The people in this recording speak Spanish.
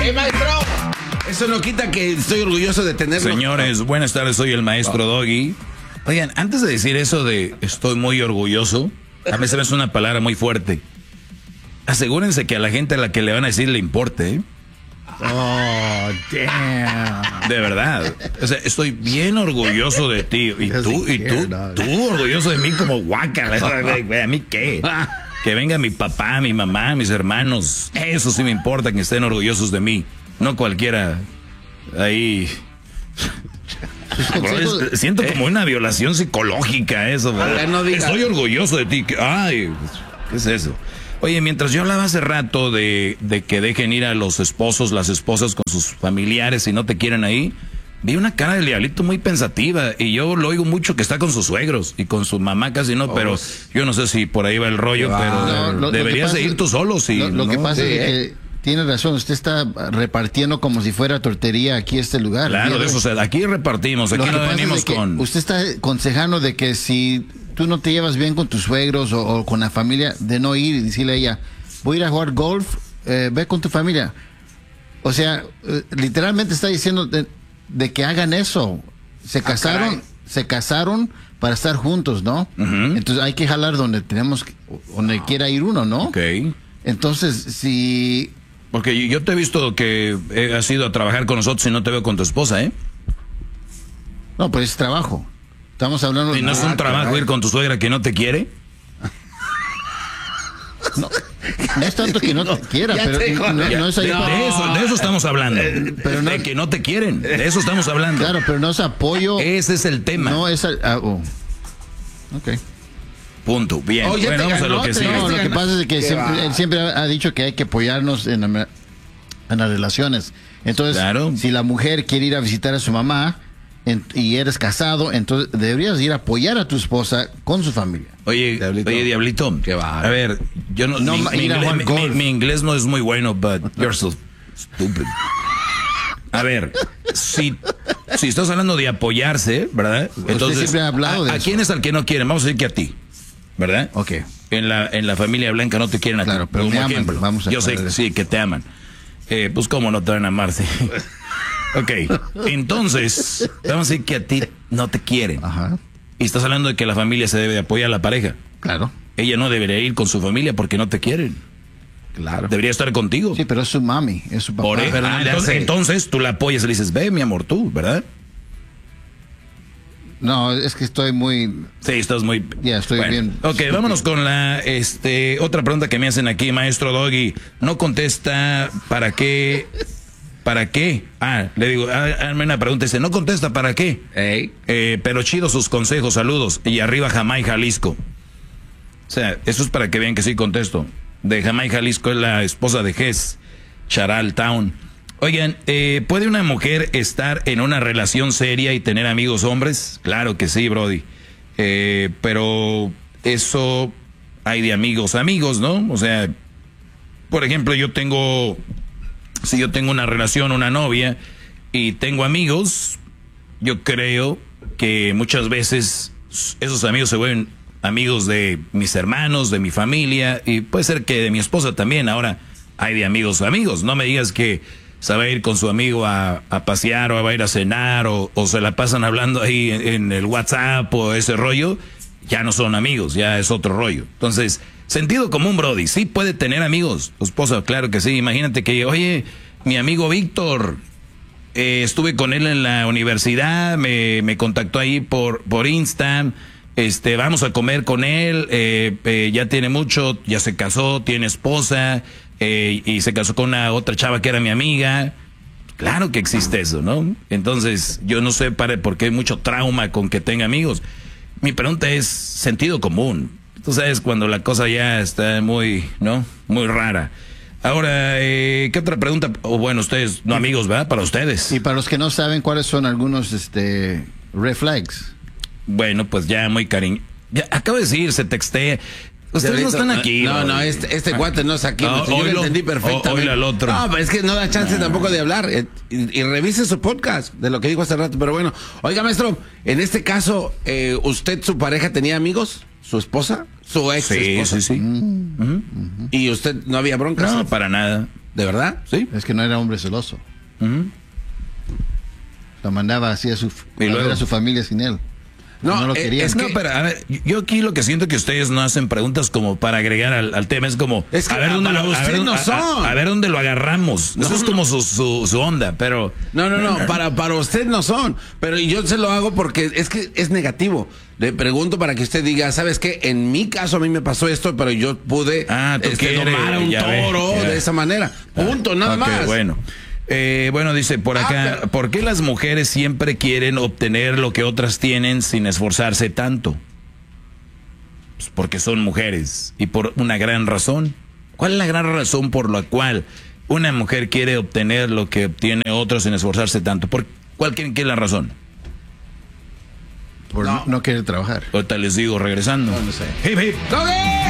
maestro! Eso no quita que estoy orgulloso de tenerlo. Señores, buenas tardes, soy el maestro Doggy. Oigan, antes de decir eso de estoy muy orgulloso, a mí se me hace una palabra muy fuerte. Asegúrense que a la gente a la que le van a decir le importe, ¿eh? Oh, damn. De verdad. O sea, estoy bien orgulloso de ti. Y tú orgulloso de mí como guácala. ¿A mí qué? Que venga mi papá, mi mamá, mis hermanos. Eso sí me importa, que estén orgullosos de mí. No cualquiera ahí. Bro, siento como una violación psicológica eso. No estoy orgulloso de ti. Ay, ¿qué es eso? Oye, mientras yo hablaba hace rato de que dejen ir a los esposos, las esposas con sus familiares si no te quieren ahí, vi una cara del diablito muy pensativa y yo lo oigo mucho que está con sus suegros y con su mamá casi no, pero yo no sé si por ahí va el rollo, pero deberías de ir tú solo. Lo que pasa es que tiene razón, usted está repartiendo como si fuera tortería aquí este lugar. Claro, de eso, o sea, aquí repartimos, aquí no venimos con... Usted está aconsejando de que si tú no te llevas bien con tus suegros o con la familia, de no ir y decirle a ella, voy a ir a jugar golf, ve con tu familia. O sea, literalmente está diciendo de que hagan eso. Se casaron para estar juntos, ¿no? Uh-huh. Entonces hay que jalar donde quiera ir uno, ¿no? Ok. Entonces, si... Porque yo te he visto que has ido a trabajar con nosotros y no te veo con tu esposa, ¿eh? No, pues es trabajo. Estamos hablando... ¿Y no es un trabajo ir con tu suegra que no te quiere? No es tanto que no te quiera, pero no es ahí de eso estamos hablando. Pero de que no te quieren, de eso estamos hablando. Claro, pero no es apoyo. Ese es el tema. No es... Ok. Punto. Bien. Oye, bueno, vamos a lo que sigue. No, lo que pasa es que él siempre ha dicho que hay que apoyarnos en las relaciones. Entonces, claro, si la mujer quiere ir a visitar a su mamá y eres casado, entonces deberías ir a apoyar a tu esposa con su familia. Oye, Diablito, ¿qué va? A ver, yo mi inglés no es muy bueno, but you're so stupid. A ver, si estás hablando de apoyarse, ¿verdad? Entonces, usted siempre ha hablado de ¿a eso? quién es al que no quieren? Vamos a decir que a ti, ¿verdad? Ok. En la familia blanca no te quieren a ti. Claro, pero como me aman. ejemplo. Yo sé que sí, que te aman. Pues cómo no te van a amar, sí. Ok, entonces, vamos a decir que a ti no te quieren. Ajá. Y estás hablando de que la familia se debe de apoyar a la pareja. Claro. Ella no debería ir con su familia porque no te quieren. Claro. Debería estar contigo. Sí, pero es su mami, es su papá. Entonces tú la apoyas y le dices, ve, mi amor, tú, ¿verdad? No, es que estoy muy... Sí, estás muy... Ya, estoy bien. Ok, vámonos con la otra pregunta que me hacen aquí, maestro Doggy. No contesta, ¿para qué? ¿Para qué? Le digo, hazme una pregunta, dice, no contesta, ¿para qué? Pero chido sus consejos, saludos. Y arriba Jamay, Jalisco. O sea, eso es para que vean que sí contesto. De Jamay, Jalisco, es la esposa de Jess, Charal Town. Oigan, ¿puede una mujer estar en una relación seria y tener amigos hombres? Claro que sí, Brody. Pero eso hay de amigos, ¿no? O sea, por ejemplo, si yo tengo una relación, una novia, y tengo amigos, yo creo que muchas veces esos amigos se vuelven amigos de mis hermanos, de mi familia, y puede ser que de mi esposa también. Ahora hay de amigos. No me digas que se va a ir con su amigo a pasear o va a ir a cenar o se la pasan hablando ahí en el WhatsApp o ese rollo. Ya no son amigos, ya es otro rollo. Entonces, sentido común, Brody. Sí puede tener amigos. Tu esposa, claro que sí. Imagínate que, oye, mi amigo Víctor, estuve con él en la universidad, me contactó ahí por Insta, vamos a comer con él, ya tiene mucho, ya se casó, tiene esposa, y se casó con una otra chava que era mi amiga. Claro que existe eso, ¿no? Entonces, yo no sé por qué hay mucho trauma con que tenga amigos. Mi pregunta es sentido común. Tú sabes cuando la cosa ya está muy, ¿no? Muy rara. Ahora, ¿qué otra pregunta? Bueno, ustedes, no amigos, ¿verdad? Para ustedes. Y para los que no saben, ¿cuáles son algunos red flags? Bueno, pues ya muy cariño. Ya acabo de decir, se textea. Ustedes no están aquí. No, este guante no es aquí. Yo lo entendí perfectamente. Oílo al otro. No, pero es que no da chance tampoco de hablar. Y revise su podcast de lo que dijo hace rato. Pero bueno, oiga, maestro, en este caso, ¿su pareja tenía amigos? ¿Su esposa? ¿Su ex esposa? Sí. ¿Y usted no había broncas? No, para nada. ¿De verdad? Sí. Es que no era hombre celoso. Ujú. Lo mandaba así a luego? ver a su familia sin él. No lo quería. Es que, no, pero a ver, yo aquí lo que siento que ustedes no hacen preguntas como para agregar al tema, es como Es que a ver dónde para usted no son. a ver dónde lo agarramos. No. Eso es como su onda, pero No, para usted no son, pero yo se lo hago porque es que es negativo. Le pregunto para que usted diga, ¿sabes qué? En mi caso a mí me pasó esto, pero yo pude tú quieres, domar a un ya ve, toro ya. de esa manera. Punto, nada Ok, más. Bueno. Bueno, dice por acá, pero- ¿por qué las mujeres siempre quieren obtener lo que otras tienen sin esforzarse tanto? Pues porque son mujeres y por una gran razón. ¿Cuál es la gran razón por la cual una mujer quiere obtener lo que obtiene otro sin esforzarse tanto? ¿Cuál creen que es la razón? Por no querer trabajar. Ahorita les digo regresando. No sé. Hip, hip. ¡Doggy!